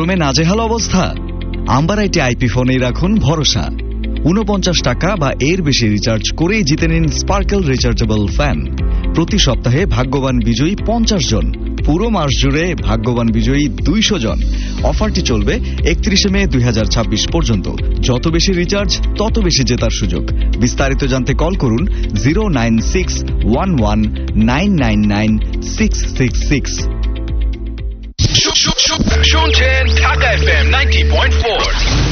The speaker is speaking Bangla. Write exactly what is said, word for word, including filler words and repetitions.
গরমে নাজেহাল অবস্থা? আম্বার আইটি আইপি ফোনেই রাখুন ভরসা। উনপঞ্চাশ টাকা বা এর বেশি রিচার্জ করেই জিতে নিন স্পার্কেল রিচার্জেবল ফ্যান। প্রতি সপ্তাহে ভাগ্যবান বিজয়ী পঞ্চাশ জন, পুরো মাস জুড়ে ভাগ্যবান বিজয়ী দুইশো জন। অফারটি চলবে একত্রিশে মে দুই হাজার ছাব্বিশ পর্যন্ত। যত বেশি রিচার্জ তত বেশি জেতার সুযোগ। বিস্তারিত জানতে কল করুন zero nine six one one nine nine nine six six six. শুনছেন Dhaka FM ninety point four.